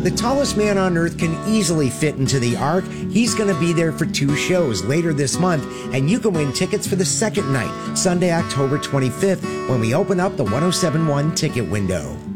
The tallest man on earth can easily fit into the Ark. He's going to be there for 2 shows later this month, and you can win tickets for the second night, Sunday, October 25th, when we open up the 1071 ticket window.